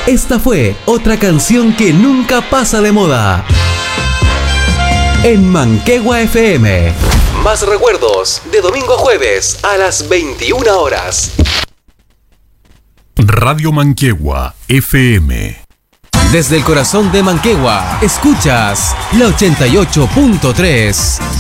Esta fue otra canción que nunca pasa de moda. En Manquehua FM. Más recuerdos de domingo a jueves a las 21 horas. Radio Manquehua FM. Desde el corazón de Manquehua, escuchas la 88.3.